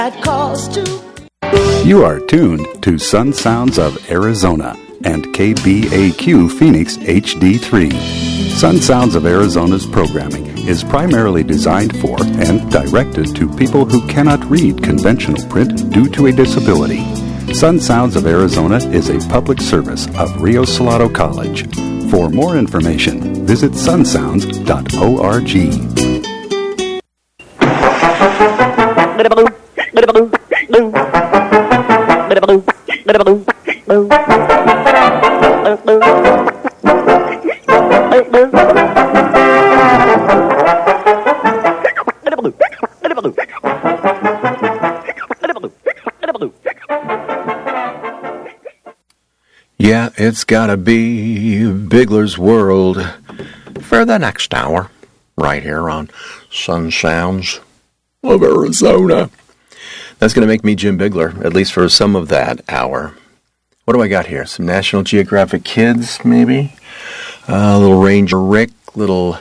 You are tuned to Sun Sounds of Arizona and KBAQ Phoenix HD3. Sun Sounds of Arizona's programming is primarily designed for and directed to people who cannot read conventional print due to a disability. Sun Sounds of Arizona is a public service of Rio Salado College. For more information, visit sunsounds.org. Yeah, it's gotta be Bigler's World for the next hour, right here on Sun Sounds of Arizona. That's gonna make me Jim Bigler, at least for some of that hour. What do I got here? Some National Geographic Kids, maybe? A little Ranger Rick, little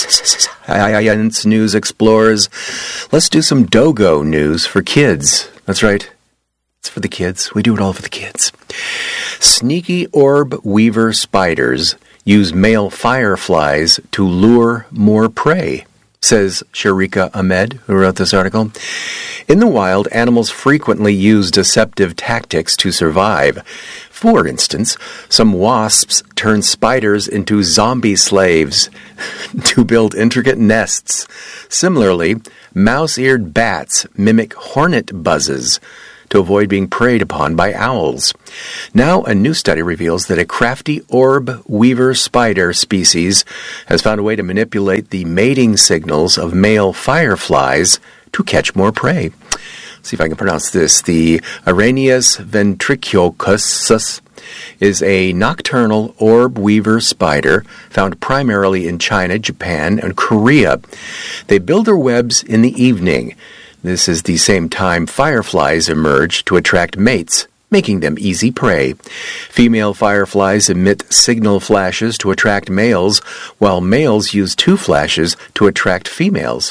Science News Explorers. Let's do some Dogo news for kids. That's right. It's for the kids. We do it all for the kids. Sneaky orb weaver spiders use male fireflies to lure more prey, says Sharika Ahmed, who wrote this article. In the wild, animals frequently use deceptive tactics to survive. For instance, some wasps turn spiders into zombie slaves to build intricate nests. Similarly, mouse-eared bats mimic hornet buzzes to avoid being preyed upon by owls. Now, a new study reveals that a crafty orb weaver spider species has found a way to manipulate the mating signals of male fireflies to catch more prey. Let's see if I can pronounce this. The Araneus ventriculosus is a nocturnal orb weaver spider found primarily in China, Japan, and Korea. They build their webs in the evening. This is the same time fireflies emerge to attract mates, making them easy prey. Female fireflies emit signal flashes to attract males, while males use 2 flashes to attract females.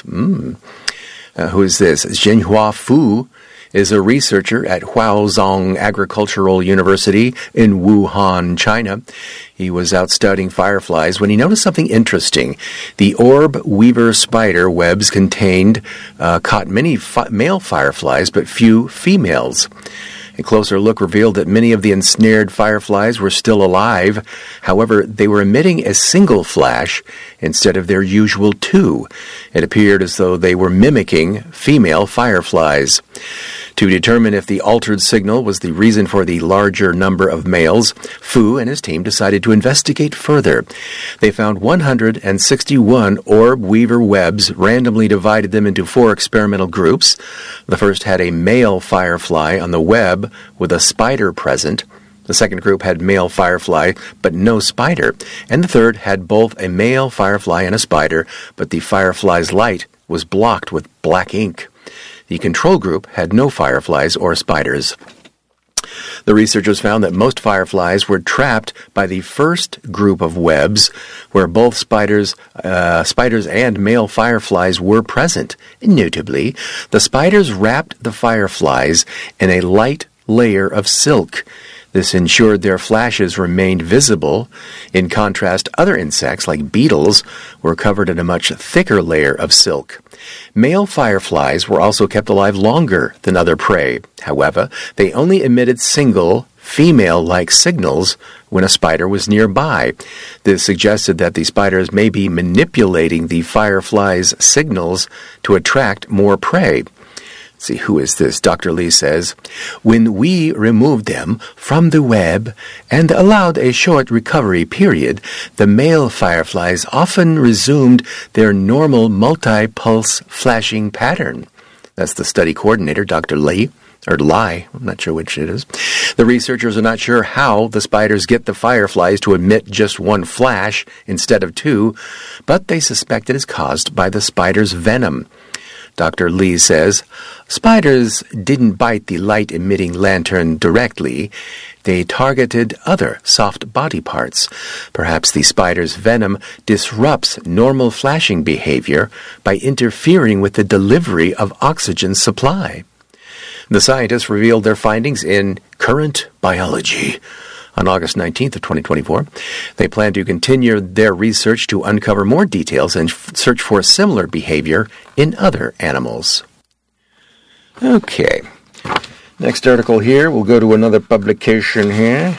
Who is this? Zhenhua Fu is a researcher at Huaozhong Agricultural University in Wuhan, China. He was out studying fireflies when he noticed something interesting. The orb weaver spider webs caught many male fireflies, but few females. A closer look revealed that many of the ensnared fireflies were still alive. However, they were emitting a single flash instead of their usual 2. It appeared as though they were mimicking female fireflies. To determine if the altered signal was the reason for the larger number of males, Fu and his team decided to investigate further. They found 161 orb weaver webs, randomly divided them into 4 experimental groups. The first had a male firefly on the web with a spider present. The second group had male firefly, but no spider. And the third had both a male firefly and a spider, but the firefly's light was blocked with black ink. The control group had no fireflies or spiders. The researchers found that most fireflies were trapped by the first group of webs, where both spiders and male fireflies were present. Notably, the spiders wrapped the fireflies in a light layer of silk. This ensured their flashes remained visible. In contrast, other insects, like beetles, were covered in a much thicker layer of silk. Male fireflies were also kept alive longer than other prey. However, they only emitted single, female-like signals when a spider was nearby. This suggested that the spiders may be manipulating the firefly's signals to attract more prey. See, who is this? Dr. Lee says, when we removed them from the web and allowed a short recovery period, the male fireflies often resumed their normal multi-pulse flashing pattern. That's the study coordinator, Dr. Lee, or Lai, I'm not sure which it is. The researchers are not sure how the spiders get the fireflies to emit just 1 flash instead of 2, but they suspect it is caused by the spider's venom. Dr. Lee says, spiders didn't bite the light-emitting lantern directly. They targeted other soft body parts. Perhaps the spider's venom disrupts normal flashing behavior by interfering with the delivery of oxygen supply. The scientists revealed their findings in Current Biology on August 19th of 2024. They plan to continue their research to uncover more details and search for similar behavior in other animals. Okay. Next article here. We'll go to another publication here.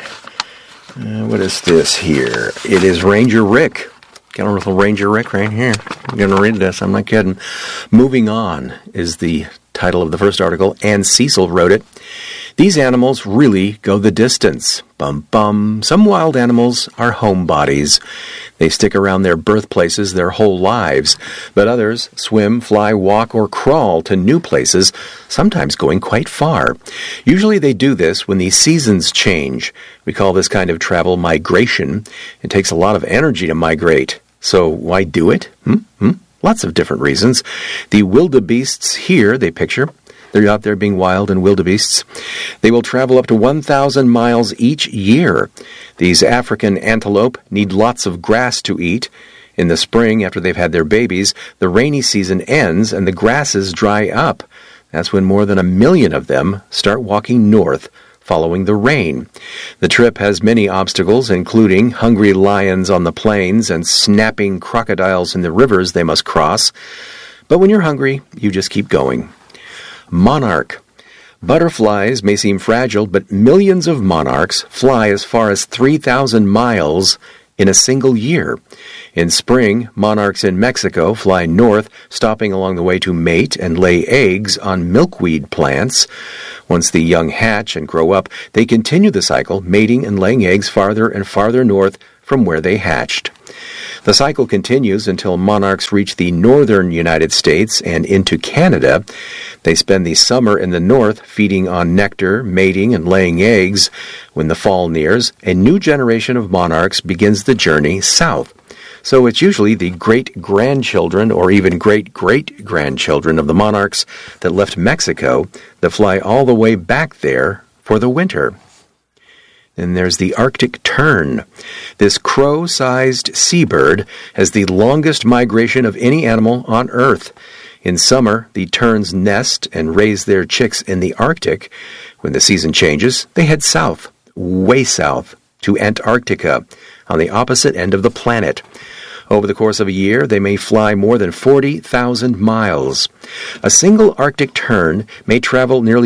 What is this here? It is Ranger Rick. Got a little Ranger Rick right here. I'm going to read this. I'm not kidding. Moving On is the title of the first article, and Cecil wrote it. These animals really go the distance. Bum bum. Some wild animals are homebodies. They stick around their birthplaces their whole lives, but others swim, fly, walk, or crawl to new places, sometimes going quite far. Usually they do this when the seasons change. We call this kind of travel migration. It takes a lot of energy to migrate. So why do it? Lots of different reasons. The wildebeests here, they picture. They're out there being wild and wildebeests. They will travel up to 1,000 miles each year. These African antelope need lots of grass to eat. In the spring, after they've had their babies, the rainy season ends and the grasses dry up. That's when more than 1 million of them start walking north, following the rain. The trip has many obstacles, including hungry lions on the plains and snapping crocodiles in the rivers they must cross. But when you're hungry, you just keep going. Monarch. Butterflies may seem fragile, but millions of monarchs fly as far as 3,000 miles in a single year. In spring, monarchs in Mexico fly north, stopping along the way to mate and lay eggs on milkweed plants. Once the young hatch and grow up, they continue the cycle, mating and laying eggs farther and farther north from where they hatched. The cycle continues until monarchs reach the northern United States and into Canada. They spend the summer in the north feeding on nectar, mating, and laying eggs. When the fall nears, a new generation of monarchs begins the journey south. So it's usually the great-grandchildren or even great-great-grandchildren of the monarchs that left Mexico that fly all the way back there for the winter. Then there's the Arctic tern. This crow-sized seabird has the longest migration of any animal on Earth. In summer, the terns nest and raise their chicks in the Arctic. When the season changes, they head south, way south, to Antarctica, on the opposite end of the planet. Over the course of a year, they may fly more than 40,000 miles. A single Arctic tern may travel nearly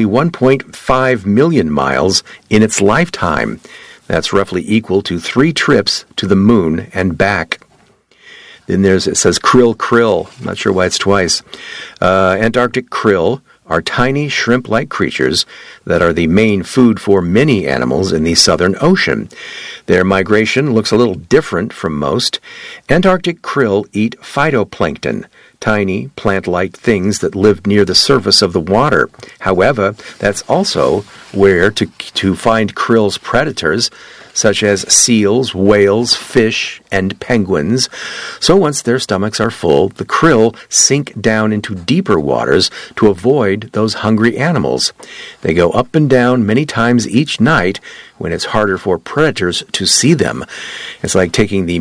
1.5 million miles in its lifetime. That's roughly equal to 3 trips to the moon and back. Then it says krill. I'm not sure why it's twice. Antarctic krill are tiny shrimp-like creatures that are the main food for many animals in the Southern Ocean. Their migration looks a little different from most. Antarctic krill eat phytoplankton, tiny plant-like things that live near the surface of the water. However, that's also where to find krill's predators, such as seals, whales, fish, and penguins. So once their stomachs are full, the krill sink down into deeper waters to avoid those hungry animals. They go up and down many times each night when it's harder for predators to see them. It's like taking the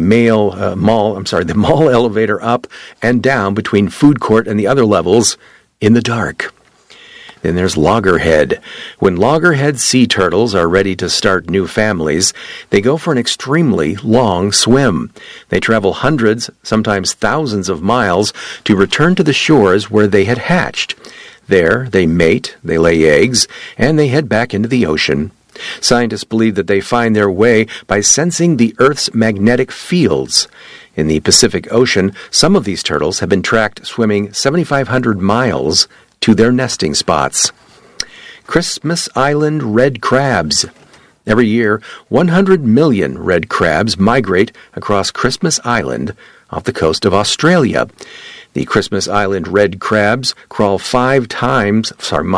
mall elevator up and down between food court and the other levels in the dark. Then there's loggerhead. When loggerhead sea turtles are ready to start new families, they go for an extremely long swim. They travel hundreds, sometimes thousands of miles to return to the shores where they had hatched. There, they mate, they lay eggs, and they head back into the ocean. Scientists believe that they find their way by sensing the Earth's magnetic fields. In the Pacific Ocean, some of these turtles have been tracked swimming 7,500 miles to their nesting spots. Christmas Island red crabs. Every year, 100 million red crabs migrate across Christmas Island off the coast of Australia. The Christmas Island red crabs crawl 5 miles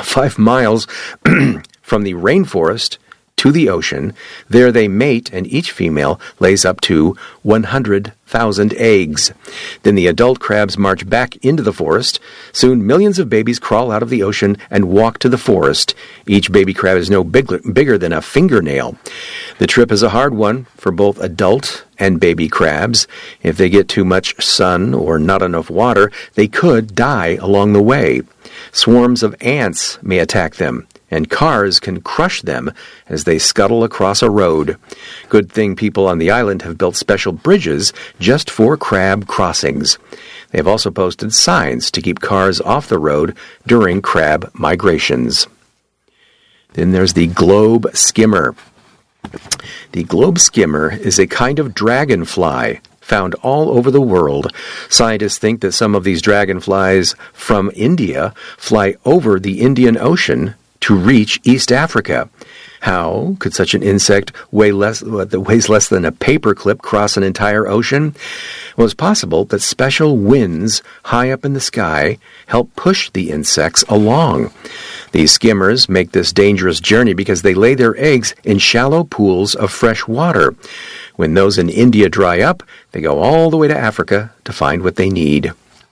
from the rainforest to the ocean. There they mate, and each female lays up to 100,000 eggs. Then the adult crabs march back into the forest. Soon millions of babies crawl out of the ocean and walk to the forest. Each baby crab is no bigger than a fingernail. The trip is a hard one for both adult and baby crabs. If they get too much sun or not enough water, they could die along the way. Swarms of ants may attack them. and cars can crush them as they scuttle across a road. Good thing people on the island have built special bridges just for crab crossings. They have also posted signs to keep cars off the road during crab migrations. Then there's the globe skimmer. The globe skimmer is a kind of dragonfly found all over the world. Scientists think that some of these dragonflies from India fly over the Indian Ocean to reach East Africa. How could such an insect that weighs less than a paperclip cross an entire ocean? Well, it's possible that special winds high up in the sky help push the insects along. These skimmers make this dangerous journey because they lay their eggs in shallow pools of fresh water. When those in India dry up, they go all the way to Africa to find what they need.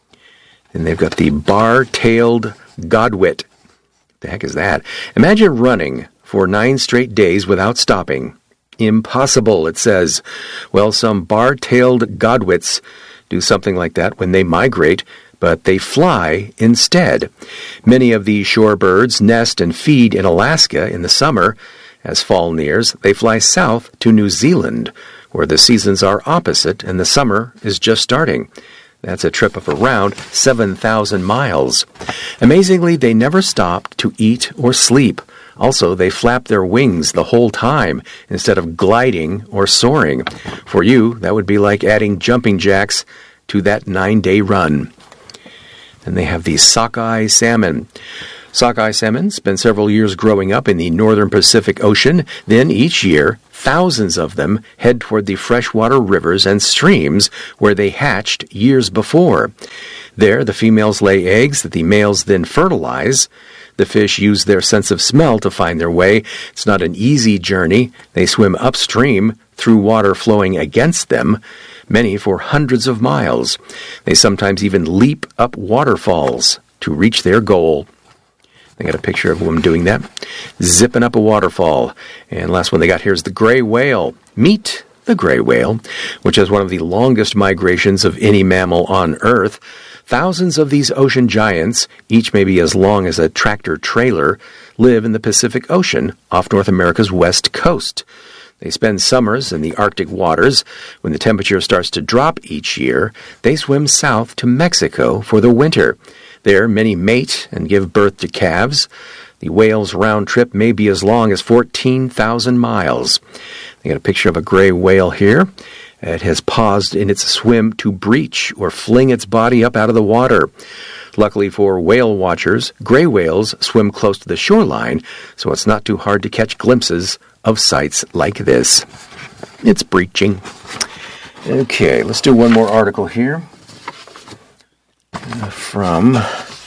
And they've got the bar-tailed godwit. What the heck is that? Imagine running for 9 straight days without stopping. Impossible, it says. Well, some bar-tailed godwits do something like that when they migrate, but they fly instead. Many of these shorebirds nest and feed in Alaska in the summer. As fall nears, they fly south to New Zealand, where the seasons are opposite and the summer is just starting. That's a trip of around 7,000 miles. Amazingly, they never stop to eat or sleep. Also, they flap their wings the whole time instead of gliding or soaring. For you, that would be like adding jumping jacks to that 9-day run. And they have the sockeye salmon. Sockeye salmon spend several years growing up in the northern Pacific Ocean. Then each year, thousands of them head toward the freshwater rivers and streams where they hatched years before. There, the females lay eggs that the males then fertilize. The fish use their sense of smell to find their way. It's not an easy journey. They swim upstream through water flowing against them, many for hundreds of miles. They sometimes even leap up waterfalls to reach their goal. They got a picture of them doing that, zipping up a waterfall. And last one they got here is the gray whale. Meet the gray whale, which has one of the longest migrations of any mammal on Earth. Thousands of these ocean giants, each maybe as long as a tractor-trailer, live in the Pacific Ocean off North America's west coast. They spend summers in the Arctic waters. When the temperature starts to drop each year, they swim south to Mexico for the winter. There, many mate and give birth to calves. The whale's round trip may be as long as 14,000 miles. They got a picture of a gray whale here. It has paused in its swim to breach or fling its body up out of the water. Luckily for whale watchers, gray whales swim close to the shoreline, so it's not too hard to catch glimpses of sights like this. It's breaching. Okay, let's do one more article here from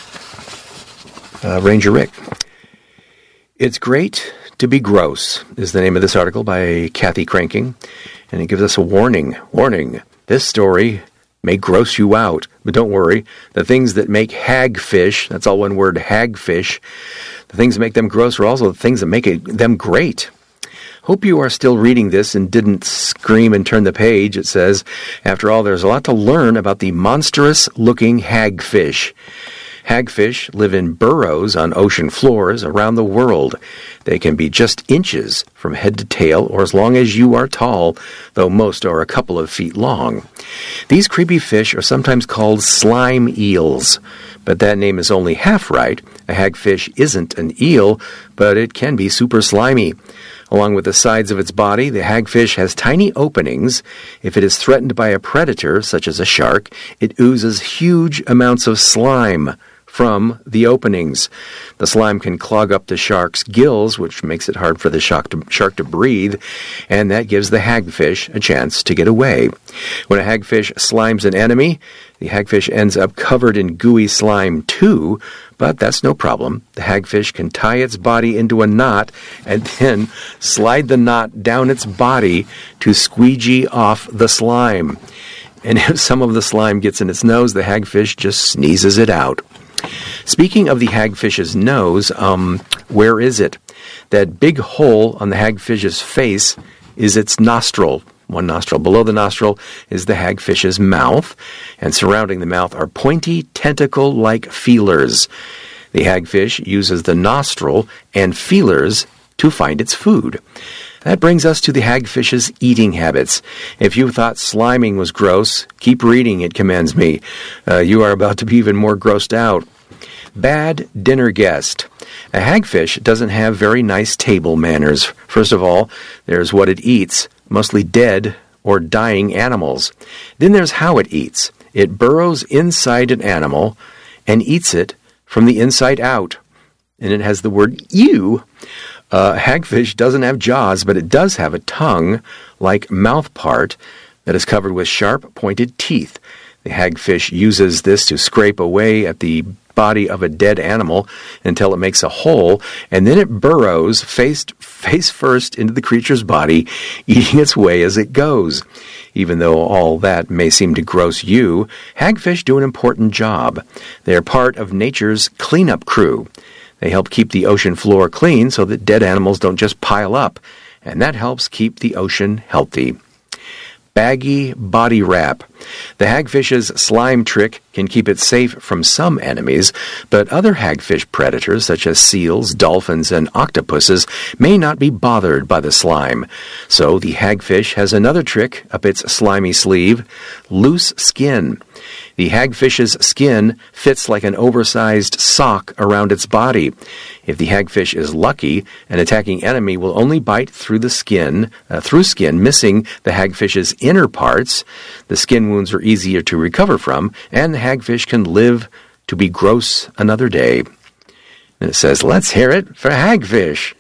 Ranger Rick. It's Great to Be Gross is the name of this article by Kathy Cranking, and it gives us a warning. Warning, this story may gross you out, but don't worry. The things that make hagfish, that's all one word, hagfish, the things that make them gross are also the things that make them great. Hope you are still reading this and didn't scream and turn the page, it says. After all, there's a lot to learn about the monstrous-looking hagfish. Hagfish live in burrows on ocean floors around the world. They can be just inches from head to tail or as long as you are tall, though most are a couple of feet long. These creepy fish are sometimes called slime eels, but that name is only half right. A hagfish isn't an eel, but it can be super slimy. Along with the sides of its body, the hagfish has tiny openings. If it is threatened by a predator, such as a shark, it oozes huge amounts of slime from the openings. The slime can clog up the shark's gills, which makes it hard for the shark to breathe, and that gives the hagfish a chance to get away. When a hagfish slimes an enemy, the hagfish ends up covered in gooey slime too, but that's no problem. The hagfish can tie its body into a knot and then slide the knot down its body to squeegee off the slime. And if some of the slime gets in its nose, the hagfish just sneezes it out. Speaking of the hagfish's nose, where is it? That big hole on the hagfish's face is its nostril. One nostril. Below the nostril is the hagfish's mouth, and surrounding the mouth are pointy, tentacle-like feelers. The hagfish uses the nostril and feelers to find its food. That brings us to the hagfish's eating habits. If you thought sliming was gross, keep reading, it commends me. You are about to be even more grossed out. Bad dinner guest. A hagfish doesn't have very nice table manners. First of all, there's what it eats, mostly dead or dying animals. Then there's how it eats. It burrows inside an animal and eats it from the inside out. And it has the word ew. Hagfish doesn't have jaws, but it does have a tongue-like mouth part that is covered with sharp, pointed teeth. The hagfish uses this to scrape away at the body of a dead animal until it makes a hole, and then it burrows face first into the creature's body, eating its way as it goes. Even though all that may seem to gross you, hagfish do an important job. They are part of nature's cleanup crew. They help keep the ocean floor clean so that dead animals don't just pile up, and that helps keep the ocean healthy. Baggy body wrap. The hagfish's slime trick can keep it safe from some enemies, but other hagfish predators, such as seals, dolphins, and octopuses, may not be bothered by the slime. So the hagfish has another trick up its slimy sleeve: loose skin. The hagfish's skin fits like an oversized sock around its body. If the hagfish is lucky, an attacking enemy will only bite through skin, missing the hagfish's inner parts. The skin wounds are easier to recover from, and the hagfish can live to be gross another day. And it says, let's hear it for hagfish.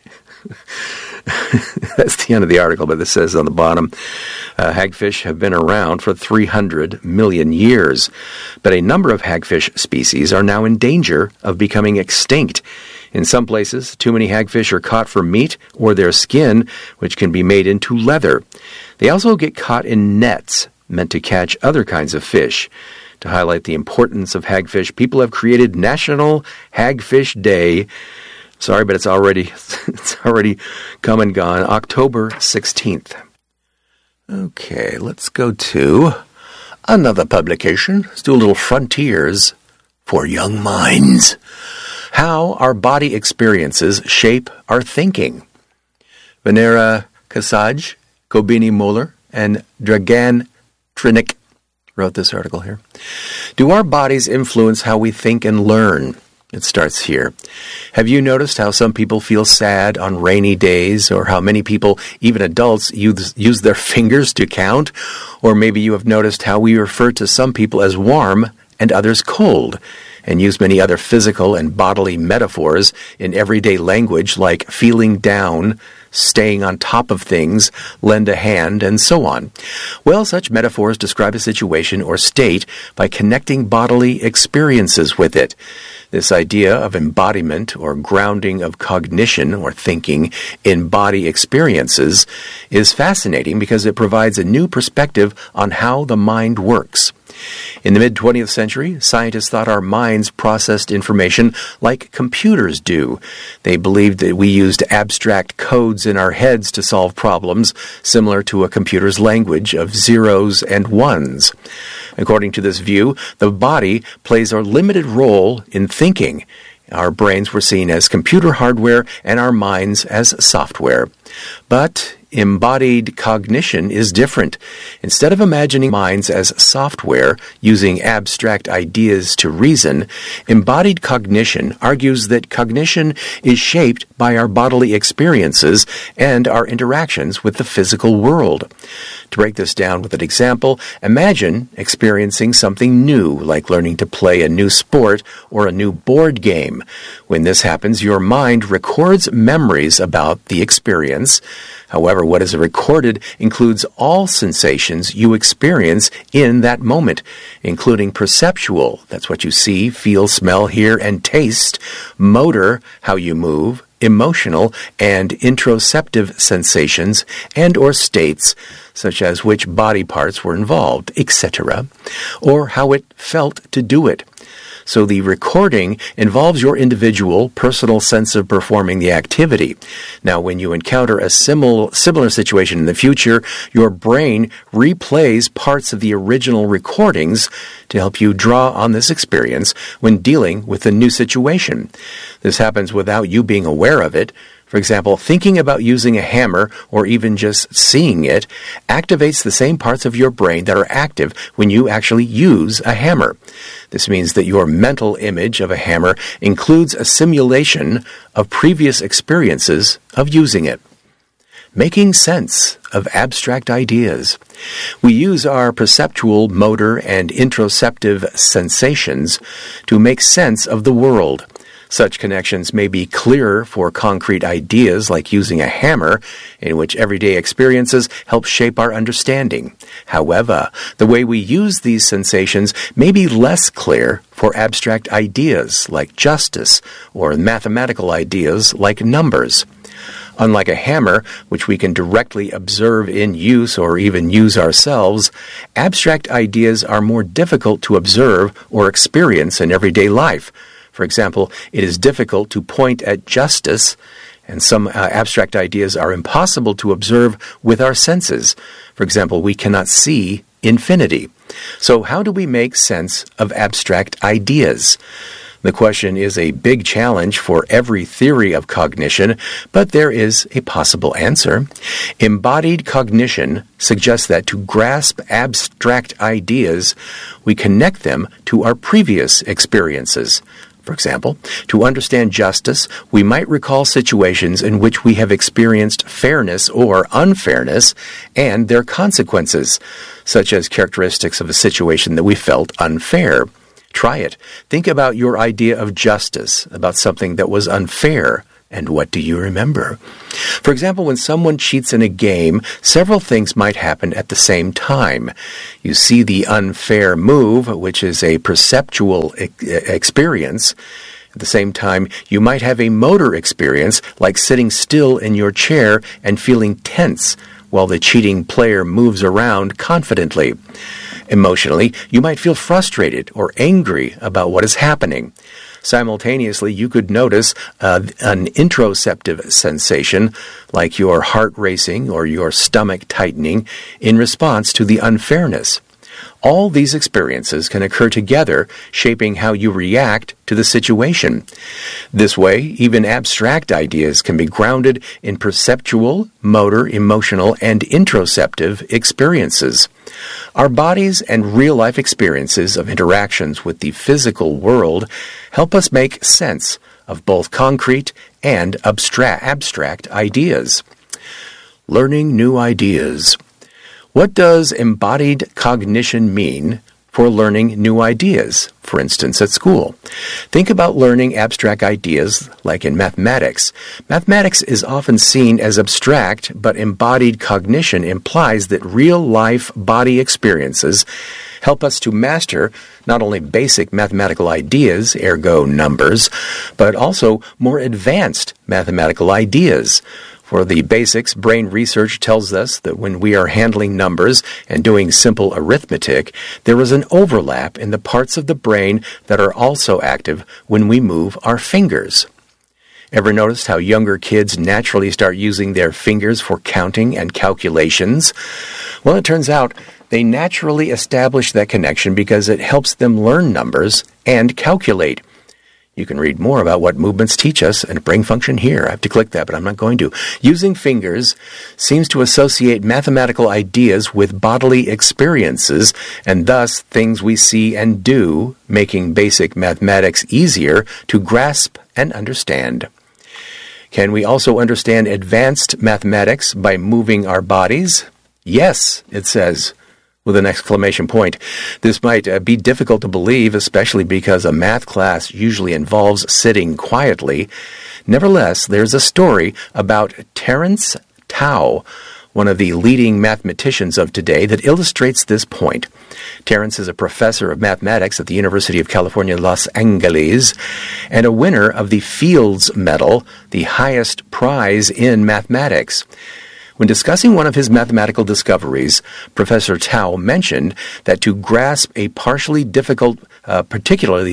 That's the end of the article, but it says on the bottom, hagfish have been around for 300 million years, but a number of hagfish species are now in danger of becoming extinct. In some places, too many hagfish are caught for meat or their skin, which can be made into leather. They also get caught in nets meant to catch other kinds of fish. To highlight the importance of hagfish, people have created National Hagfish Day. Sorry, but it's already come and gone, October 16th. Okay, let's go to another publication. Let's do a little Frontiers for Young Minds. How our body experiences shape our thinking. Venera Kasaj, Kobini Moeller, and Dragan Trinick wrote this article here. Do our bodies influence how we think and learn? It starts here. Have you noticed how some people feel sad on rainy days, or how many people, even adults, use their fingers to count? Or maybe you have noticed how we refer to some people as warm and others cold, and use many other physical and bodily metaphors in everyday language like feeling down, staying on top of things, lend a hand, and so on. Well, such metaphors describe a situation or state by connecting bodily experiences with it. This idea of embodiment or grounding of cognition or thinking in body experiences is fascinating because it provides a new perspective on how the mind works. In the mid-20th century, scientists thought our minds processed information like computers do. They believed that we used abstract codes in our heads to solve problems, similar to a computer's language of zeros and ones. According to this view, the body plays a limited role in thinking. Our brains were seen as computer hardware and our minds as software. But embodied cognition is different. Instead of imagining minds as software, using abstract ideas to reason, embodied cognition argues that cognition is shaped by our bodily experiences and our interactions with the physical world. To break this down with an example, imagine experiencing something new, like learning to play a new sport or a new board game. When this happens, your mind records memories about the experience. However, what is recorded includes all sensations you experience in that moment, including perceptual, that's what you see, feel, smell, hear, and taste, motor, how you move, emotional and interoceptive sensations and or states, such as which body parts were involved, etc., or how it felt to do it. So the recording involves your individual personal sense of performing the activity. Now, when you encounter a similar situation in the future, your brain replays parts of the original recordings to help you draw on this experience when dealing with a new situation. This happens without you being aware of it. For example, thinking about using a hammer or even just seeing it activates the same parts of your brain that are active when you actually use a hammer. This means that your mental image of a hammer includes a simulation of previous experiences of using it. Making sense of abstract ideas. We use our perceptual, motor, and interoceptive sensations to make sense of the world. Such connections may be clearer for concrete ideas like using a hammer, in which everyday experiences help shape our understanding. However, the way we use these sensations may be less clear for abstract ideas like justice or mathematical ideas like numbers. Unlike a hammer, which we can directly observe in use or even use ourselves, abstract ideas are more difficult to observe or experience in everyday life. For example, it is difficult to point at justice, and some abstract ideas are impossible to observe with our senses. For example, we cannot see infinity. So how do we make sense of abstract ideas? The question is a big challenge for every theory of cognition, but there is a possible answer. Embodied cognition suggests that to grasp abstract ideas, we connect them to our previous experiences. For example, to understand justice, we might recall situations in which we have experienced fairness or unfairness and their consequences, such as characteristics of a situation that we felt unfair. Try it. Think about your idea of justice, about something that was unfair. And what do you remember? For example, when someone cheats in a game, several things might happen at the same time. You see the unfair move, which is a perceptual experience. At the same time, you might have a motor experience, like sitting still in your chair and feeling tense while the cheating player moves around confidently. Emotionally, you might feel frustrated or angry about what is happening. Simultaneously, you could notice an interoceptive sensation, like your heart racing or your stomach tightening, in response to the unfairness. All these experiences can occur together, shaping how you react to the situation. This way, even abstract ideas can be grounded in perceptual, motor, emotional, and interoceptive experiences. Our bodies and real-life experiences of interactions with the physical world help us make sense of both concrete and abstract ideas. Learning new ideas. What does embodied cognition mean for learning new ideas, for instance, at school? Think about learning abstract ideas like in mathematics. Mathematics is often seen as abstract, but embodied cognition implies that real-life body experiences help us to master not only basic mathematical ideas, ergo numbers, but also more advanced mathematical ideas. For the basics, brain research tells us that when we are handling numbers and doing simple arithmetic, there is an overlap in the parts of the brain that are also active when we move our fingers. Ever noticed how younger kids naturally start using their fingers for counting and calculations? Well, it turns out they naturally establish that connection because it helps them learn numbers and calculate. You can read more about what movements teach us in a brain function here. I have to click that, but I'm not going to. Using fingers seems to associate mathematical ideas with bodily experiences, and thus things we see and do, making basic mathematics easier to grasp and understand. Can we also understand advanced mathematics by moving our bodies? Yes, it says, with an exclamation point. This might be difficult to believe, especially because a math class usually involves sitting quietly. Nevertheless, there's a story about Terence Tao, one of the leading mathematicians of today, that illustrates this point. Terence is a professor of mathematics at the University of California, Los Angeles, and a winner of the Fields Medal, the highest prize in mathematics. When discussing one of his mathematical discoveries, Professor Tao mentioned that to grasp a particularly difficult particularly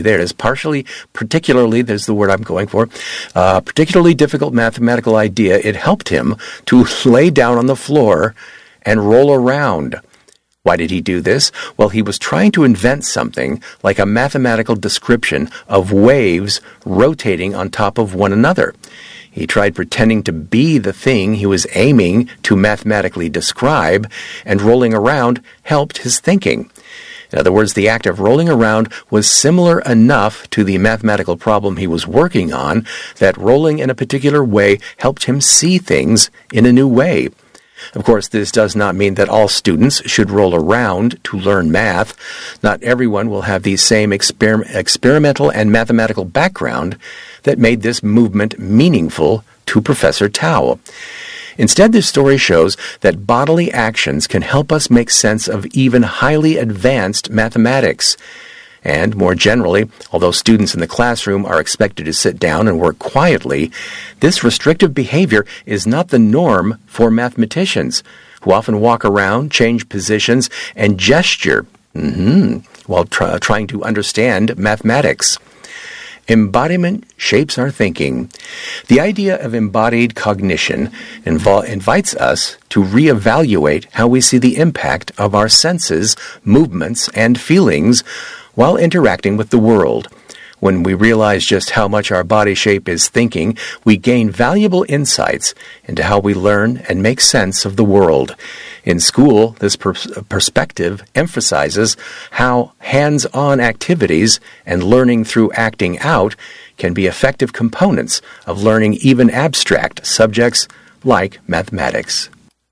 mathematical idea, it helped him to lay down on the floor and roll around. Why did he do this? Well, he was trying to invent something like a mathematical description of waves rotating on top of one another. He tried pretending to be the thing he was aiming to mathematically describe, and rolling around helped his thinking. In other words, the act of rolling around was similar enough to the mathematical problem he was working on that rolling in a particular way helped him see things in a new way. Of course, this does not mean that all students should roll around to learn math. Not everyone will have the same experimental and mathematical background that made this movement meaningful to Professor Tao. Instead, this story shows that bodily actions can help us make sense of even highly advanced mathematics. And more generally, although students in the classroom are expected to sit down and work quietly, this restrictive behavior is not the norm for mathematicians, who often walk around, change positions, and gesture while trying to understand mathematics. Embodiment shapes our thinking. The idea of embodied cognition invites us to reevaluate how we see the impact of our senses, movements, and feelings while interacting with the world. When we realize just how much our body shape is thinking, we gain valuable insights into how we learn and make sense of the world. In school, this perspective emphasizes how hands-on activities and learning through acting out can be effective components of learning even abstract subjects like mathematics.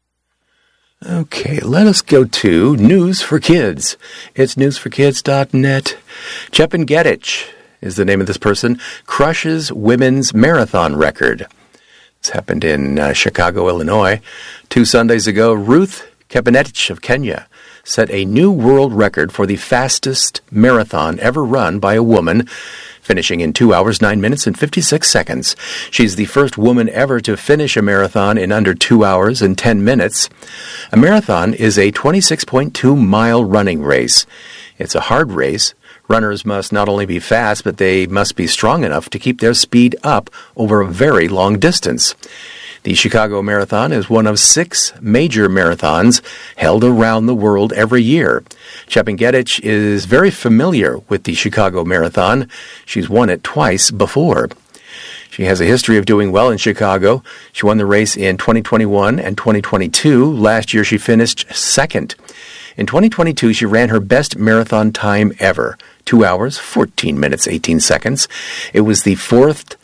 Okay, let us go to News for Kids. It's newsforkids.net. Chepin Gedich is the name of this person, crushes women's marathon record. This happened in Chicago, Illinois. 2 Sundays ago, Ruth Chepngetich of Kenya set a new world record for the fastest marathon ever run by a woman, finishing in 2 hours, 9 minutes, and 56 seconds. She's the first woman ever to finish a marathon in under 2 hours and 10 minutes. A marathon is a 26.2-mile running race. It's a hard race. Runners must not only be fast, but they must be strong enough to keep their speed up over a very long distance. The Chicago Marathon is one of 6 major marathons held around the world every year. Chepin Gedich is very familiar with the Chicago Marathon. She's won it twice before. She has a history of doing well in Chicago. She won the race in 2021 and 2022. Last year she finished second. In 2022, she ran her best marathon time ever, 2 hours, 14 minutes, 18 seconds. It was the fourth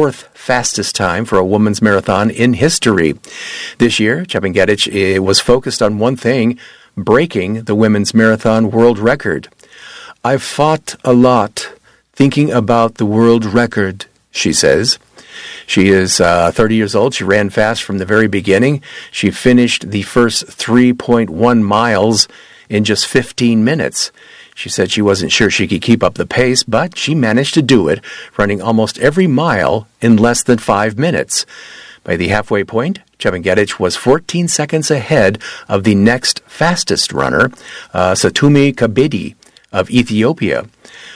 fastest time for a women's marathon in history. This year, Chepin Gedich was focused on one thing, breaking the women's marathon world record. "I've fought a lot thinking about the world record," she says. She is 30 years old. She ran fast from the very beginning. She finished the first 3.1 miles in just 15 minutes. She said she wasn't sure she could keep up the pace, but she managed to do it, running almost every mile in less than 5 minutes. By the halfway point, Chepin Gedich was 14 seconds ahead of the next fastest runner, Satumi Kabedi of Ethiopia.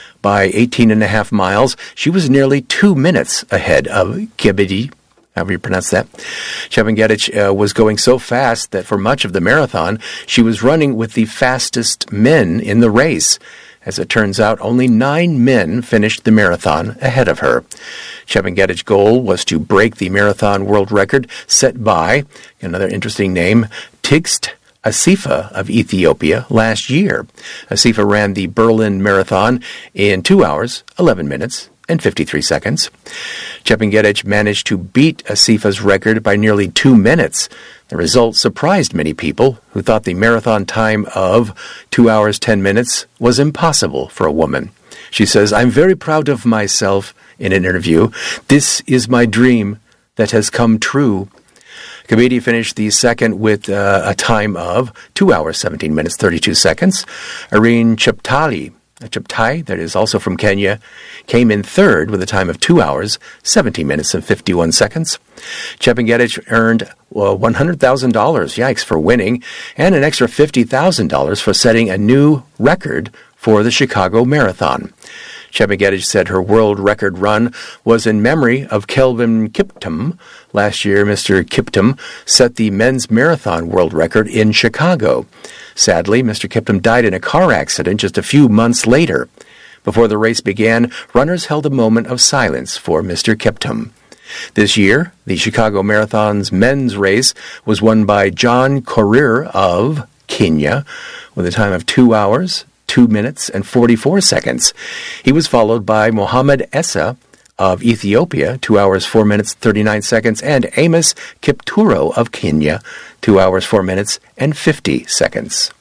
By 18.5 miles, she was nearly 2 minutes ahead of Kabedi, however you pronounce that. Chepin Gedich was going so fast that for much of the marathon, she was running with the fastest men in the race. As it turns out, only 9 men finished the marathon ahead of her. Chepin Gedich's goal was to break the marathon world record set by, another interesting name, Tigst Asifa of Ethiopia last year. Asifa ran the Berlin Marathon in 2 hours, 11 minutes, and 53 seconds. Chepin Gedich managed to beat Asifa's record by nearly 2 minutes. The result surprised many people who thought the marathon time of 2 hours, 10 minutes was impossible for a woman. She says, "I'm very proud of myself," in an interview. "This is my dream that has come true." Kabedi finished the second with a time of 2 hours, 17 minutes, 32 seconds. Irene Cheptali Cheptai, that is also from Kenya, came in third with a time of 2 hours, 17 minutes and 51 seconds. Chepngetich earned $100,000, yikes, for winning, and an extra $50,000 for setting a new record for the Chicago Marathon. Chepngetich said her world record run was in memory of Kelvin Kiptum. Last year, Mr. Kiptum set the men's marathon world record in Chicago. Sadly, Mr. Kiptum died in a car accident just a few months later. Before the race began, runners held a moment of silence for Mr. Kiptum. This year, the Chicago Marathon's men's race was won by John Korir of Kenya with a time of 2 hours, 2 minutes, and 44 seconds. He was followed by Mohammed Essa of Ethiopia, 2 hours, 4 minutes, 39 seconds, and Amos Kipturo of Kenya, 2 hours, 4 minutes, and 50 seconds.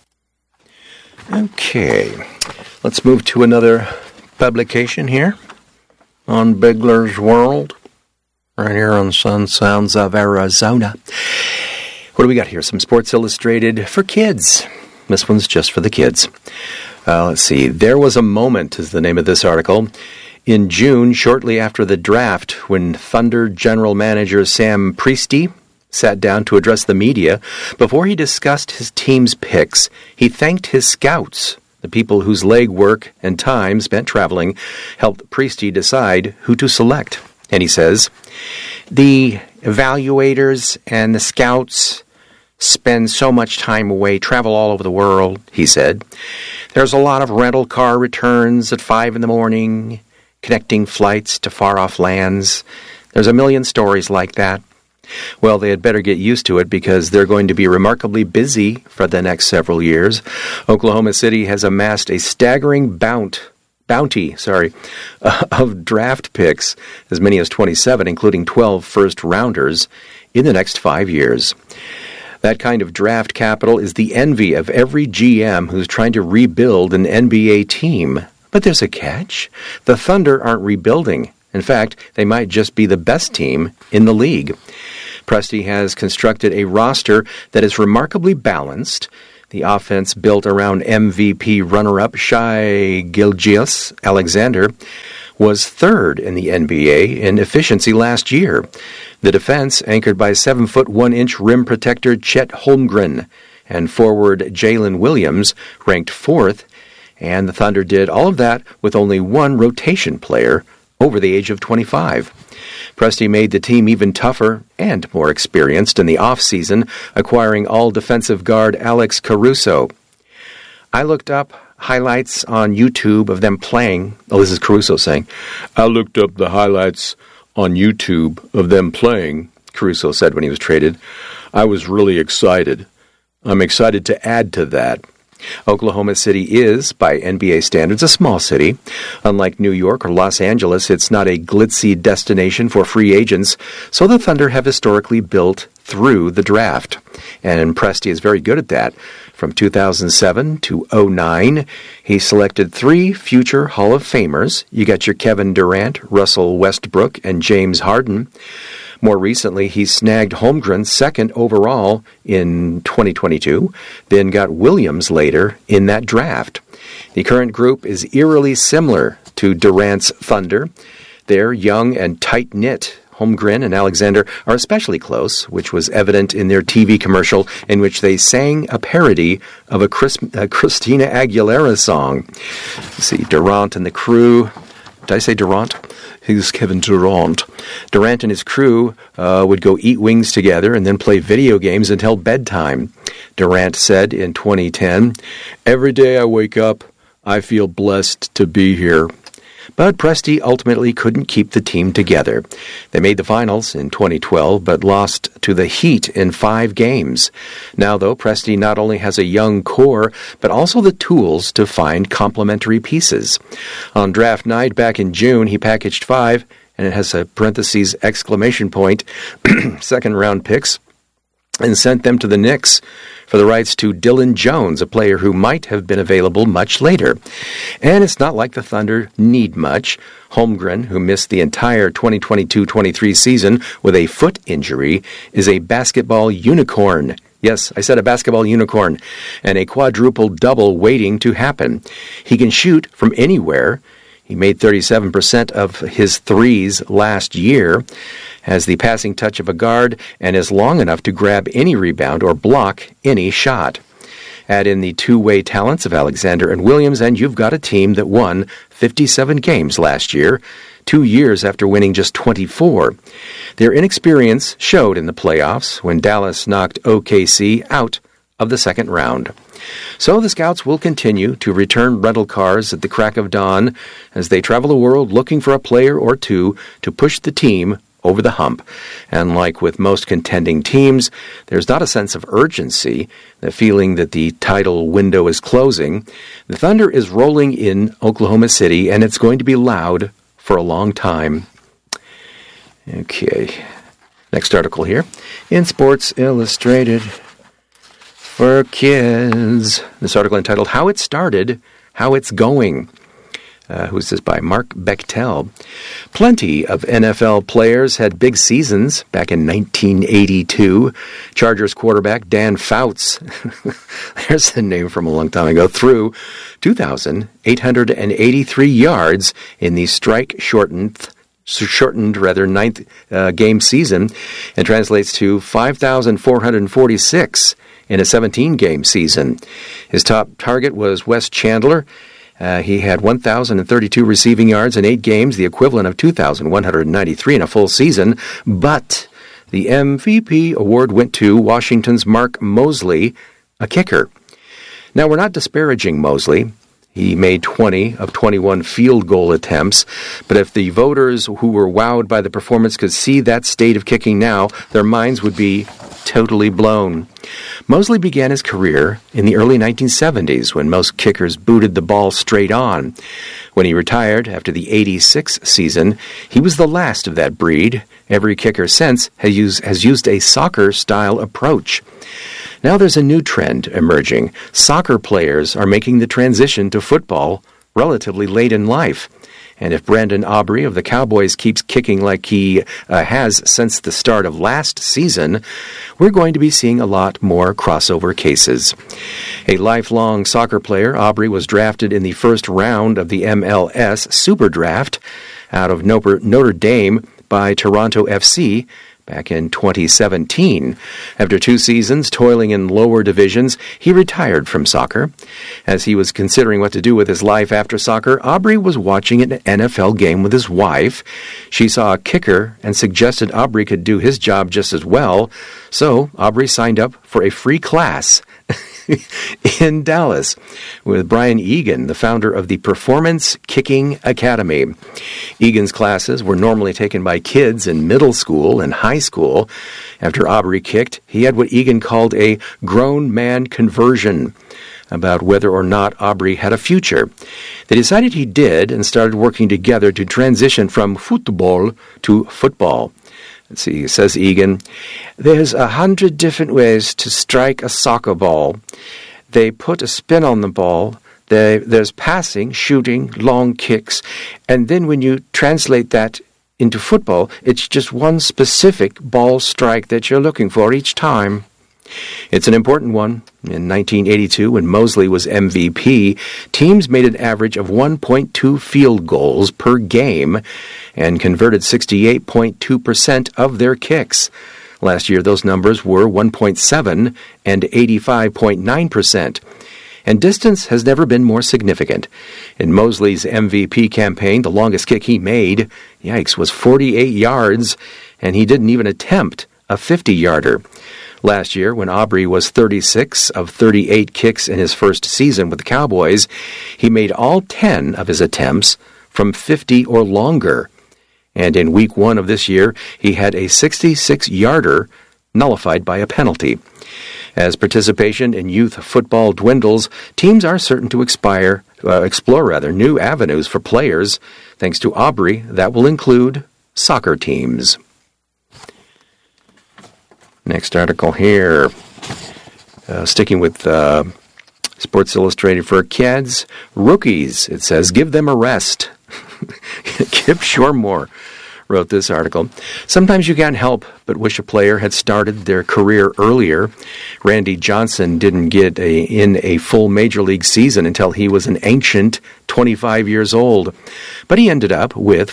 Okay, let's move to another publication here on Bigler's World, right here on Sun Sounds of Arizona. What do we got here? Some Sports Illustrated for kids. This one's just for the kids. Let's see. There was a moment is the name of this article. In June, shortly after the draft, when Thunder general manager Sam Presti sat down to address the media, before he discussed his team's picks, he thanked his scouts, the people whose legwork and time spent traveling helped Presti decide who to select. And he says, "The evaluators and the scouts spend so much time away, travel all over the world," he said. "There's a lot of rental car returns at 5 in the morning, connecting flights to far-off lands. There's a million stories like that. Well, they had better get used to it because they're going to be remarkably busy for the next several years. Oklahoma City has amassed a staggering bounty of draft picks, as many as 27, including 12 first-rounders, in the next 5 years. That kind of draft capital is the envy of every GM who's trying to rebuild an NBA team. But there's a catch. The Thunder aren't rebuilding. In fact, they might just be the best team in the league. Presti has constructed a roster that is remarkably balanced. The offense built around MVP runner-up Shai Gilgeous-Alexander was third in the NBA in efficiency last year. The defense, anchored by 7-foot 1-inch rim protector Chet Holmgren and forward Jalen Williams, ranked fourth, and the Thunder did all of that with only one rotation player over the age of 25. Presti made the team even tougher and more experienced in the offseason, acquiring all-defensive guard Alex Caruso. "I looked up highlights on YouTube of them playing." Oh, this is Caruso saying. "I looked up the highlights on YouTube of them playing," Caruso said when he was traded. "I was really excited. I'm excited to add to that." Oklahoma City is, by NBA standards, a small city. Unlike New York or Los Angeles, it's not a glitzy destination for free agents, so the Thunder have historically built through the draft. And Presti is very good at that. From 2007 to 2009, he selected 3 future Hall of Famers. You got your Kevin Durant, Russell Westbrook, and James Harden. More recently, he snagged Holmgren second overall in 2022, then got Williams later in that draft. The current group is eerily similar to Durant's Thunder. They're young and tight-knit. Holmgren and Alexander are especially close, which was evident in their TV commercial in which they sang a parody of a Christina Aguilera song. Let's see, Durant and the crew. Did I say Durant? He's Kevin Durant. Durant and his crew would go eat wings together and then play video games until bedtime. Durant said in 2010, "Every day I wake up, I feel blessed to be here." But Presti ultimately couldn't keep the team together. They made the finals in 2012, but lost to the Heat in 5 games. Now, though, Presti not only has a young core, but also the tools to find complementary pieces. On draft night back in June, he packaged 5, and it has a parentheses exclamation point, second-round picks, and sent them to the Knicks for the rights to Dylan Jones, a player who might have been available much later. And it's not like the Thunder need much. Holmgren, who missed the entire 2022-23 season with a foot injury, is a basketball unicorn. Yes, I said a basketball unicorn, and a quadruple double waiting to happen. He can shoot from anywhere. He made 37% of his threes last year, has the passing touch of a guard, and is long enough to grab any rebound or block any shot. Add in the two-way talents of Alexander and Williams, and you've got a team that won 57 games last year, 2 years after winning just 24. Their inexperience showed in the playoffs when Dallas knocked OKC out of the second round. So the Scouts will continue to return rental cars at the crack of dawn as they travel the world looking for a player or two to push the team over the hump. And like with most contending teams, there's not a sense of urgency, the feeling that the title window is closing. The Thunder is rolling in Oklahoma City, and it's going to be loud for a long time. Okay, next article here in Sports Illustrated for Kids. This article entitled, How It Started, How It's Going. Who's this by? Mark Bechtel. Plenty of NFL players had big seasons back in 1982. Chargers quarterback Dan Fouts, there's a name from a long time ago, threw 2,883 yards in the strike-shortened ninth game season, and translates to 5,446 in a 17-game season. His top target was Wes Chandler. He had 1,032 receiving yards in 8 games, the equivalent of 2,193 in a full season. But the MVP award went to Washington's Mark Moseley, a kicker. Now, we're not disparaging Moseley. He made 20 of 21 field goal attempts. But if the voters who were wowed by the performance could see that state of kicking now, their minds would be totally blown. Moseley began his career in the early 1970s when most kickers booted the ball straight on. When he retired after the 86 season, he was the last of that breed. Every kicker since has used a soccer-style approach. Now there's a new trend emerging. Soccer players are making the transition to football relatively late in life. And if Brandon Aubrey of the Cowboys keeps kicking like he has since the start of last season, we're going to be seeing a lot more crossover cases. A lifelong soccer player, Aubrey was drafted in the first round of the MLS Super Draft out of Notre Dame by Toronto FC back in 2017. After 2 seasons toiling in lower divisions, he retired from soccer. As he was considering what to do with his life after soccer, Aubrey was watching an NFL game with his wife. She saw a kicker and suggested Aubrey could do his job just as well, so Aubrey signed up for a free class in Dallas with Brian Egan, the founder of the Performance Kicking Academy. Egan's classes were normally taken by kids in middle school and high school. After Aubrey kicked, he had what Egan called a grown man conversion about whether or not Aubrey had a future. They decided he did and started working together to transition from football to football. Let's see, says Egan, there's 100 different ways to strike a soccer ball. They put a spin on the ball. There's passing, shooting, long kicks. And then when you translate that into football, it's just one specific ball strike that you're looking for each time. It's an important one. In 1982, when Moseley was MVP, teams made an average of 1.2 field goals per game and converted 68.2% of their kicks. Last year, those numbers were 1.7 and 85.9%. And distance has never been more significant. In Moseley's MVP campaign, the longest kick he made, was 48 yards, and he didn't even attempt a 50-yarder. Last year, when Aubrey was 36 of 38 kicks in his first season with the Cowboys, he made all 10 of his attempts from 50 or longer. And in week 1 of this year, he had a 66-yarder nullified by a penalty. As participation in youth football dwindles, teams are certain to explore new avenues for players. Thanks to Aubrey, that will include soccer teams. Next article here, sticking with Sports Illustrated for Kids. Rookies, it says, give them a rest. Kip Shoremore, wrote this article. Sometimes you can't help but wish a player had started their career earlier. Randy Johnson didn't get in a full Major League season until he was an ancient 25 years old. But he ended up with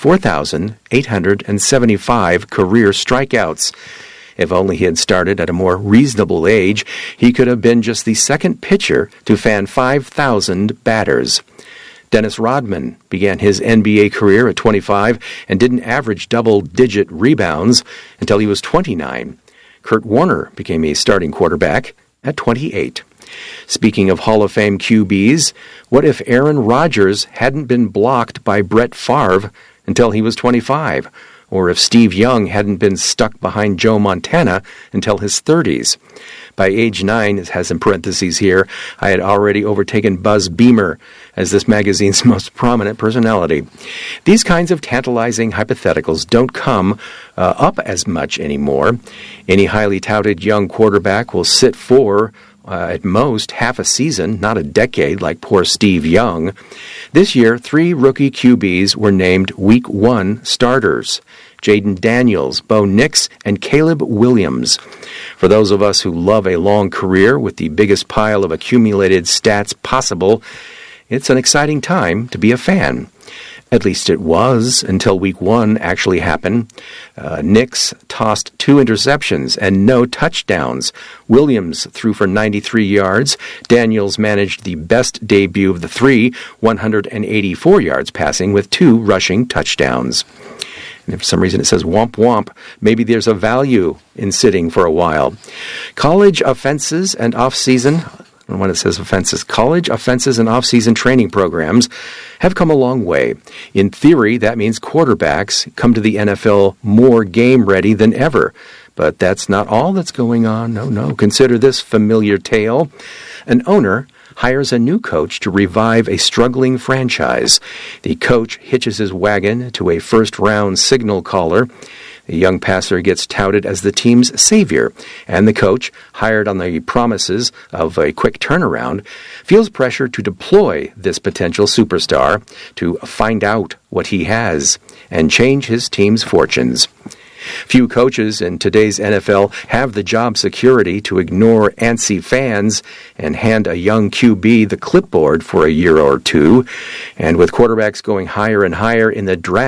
4,875 career strikeouts. If only he had started at a more reasonable age, he could have been just the second pitcher to fan 5,000 batters. Dennis Rodman began his NBA career at 25 and didn't average double-digit rebounds until he was 29. Kurt Warner became a starting quarterback at 28. Speaking of Hall of Fame QBs, what if Aaron Rodgers hadn't been blocked by Brett Favre until he was 25? Or if Steve Young hadn't been stuck behind Joe Montana until his 30s. By age 9, it has in parentheses here, I had already overtaken Buzz Beamer as this magazine's most prominent personality. These kinds of tantalizing hypotheticals don't come up as much anymore. Any highly touted young quarterback will sit for at most half a season, not a decade like poor Steve Young. This year, 3 rookie QBs were named Week 1 starters. Jaden Daniels, Bo Nix, and Caleb Williams. For those of us who love a long career with the biggest pile of accumulated stats possible, it's an exciting time to be a fan. At least it was until Week 1 actually happened. Nix tossed 2 interceptions and no touchdowns. Williams threw for 93 yards. Daniels managed the best debut of the 3, 184 yards passing with 2 rushing touchdowns. And for some reason it says womp womp. Maybe there's a value in sitting for a while. College offenses and off-season, when it says offenses, college offenses and off-season training programs have come a long way. In theory, that means quarterbacks come to the NFL more game-ready than ever. But that's not all that's going on. No. Consider this familiar tale. An owner hires a new coach to revive a struggling franchise. The coach hitches his wagon to a first-round signal caller. The young passer gets touted as the team's savior, and the coach, hired on the promises of a quick turnaround, feels pressure to deploy this potential superstar to find out what he has and change his team's fortunes. Few coaches in today's NFL have the job security to ignore antsy fans and hand a young QB the clipboard for a year or two. And with quarterbacks going higher and higher in the draft,